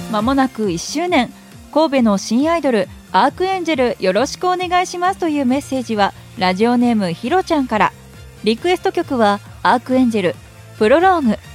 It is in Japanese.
まもなく1周年、神戸の新アイドルアークエンジェルよろしくお願いしますというメッセージはラジオネームひろちゃんから。リクエスト曲はアークエンジェルプロローグ。